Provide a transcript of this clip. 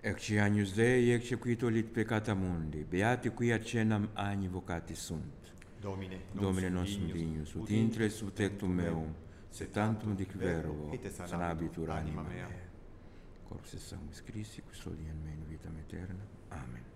Ecce agnus Dei, ecce qui tolit peccata mundi, beati qui accennam agni vocati sunt. Domine non sum dignus, ut intres ut tectum meum, sed tantum dic verbo, sanabitur anima mea. Corpus et sanguis Christi, custodian me in vitam aeterna. Amen.